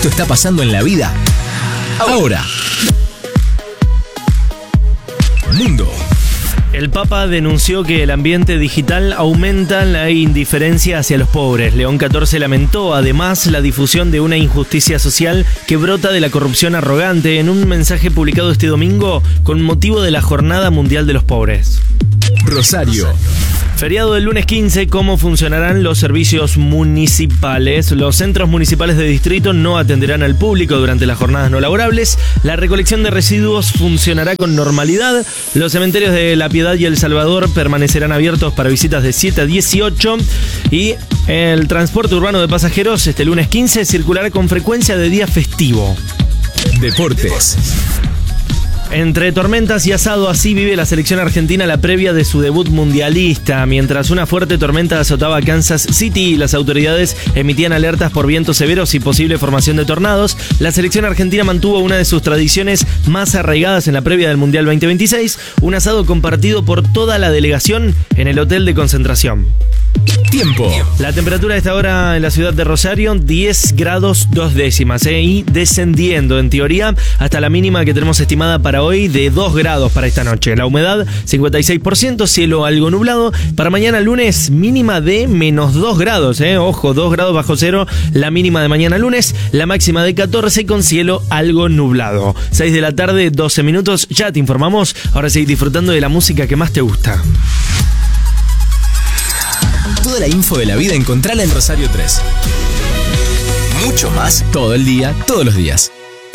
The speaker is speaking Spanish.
Esto está pasando en la vida ahora. Mundo. El Papa denunció que el ambiente digital aumenta la indiferencia hacia los pobres. León XIV lamentó además la difusión de una injusticia social que brota de la corrupción arrogante en un mensaje publicado este domingo con motivo de la Jornada Mundial de los Pobres. Rosario. Feriado del lunes 15, ¿cómo funcionarán los servicios municipales? Los centros municipales de distrito no atenderán al público durante las jornadas no laborables. La recolección de residuos funcionará con normalidad. Los cementerios de La Piedad y El Salvador permanecerán abiertos para visitas de 7 a 18. Y el transporte urbano de pasajeros este lunes 15 circulará con frecuencia de día festivo. Deportes. Entre tormentas y asado, así vive la selección argentina la previa de su debut mundialista. Mientras una fuerte tormenta azotaba Kansas City y las autoridades emitían alertas por vientos severos y posible formación de tornados, la selección argentina mantuvo una de sus tradiciones más arraigadas en la previa del Mundial 2026, un asado compartido por toda la delegación en el hotel de concentración. Tiempo. La temperatura a esta hora en la ciudad de Rosario, 10 grados 2 décimas, y descendiendo en teoría hasta la mínima que tenemos estimada para hoy de 2 grados para esta noche. La humedad 56%, cielo algo nublado. Para mañana lunes mínima de menos 2 grados, ojo, 2 grados bajo cero la mínima de mañana lunes, la máxima de 14 con cielo algo nublado. 6 de la tarde, 12 minutos, ya te informamos. Ahora seguí disfrutando de la música que más te gusta. Toda la info de la vida encontrala en Rosario 3. Mucho más todo el día, todos los días.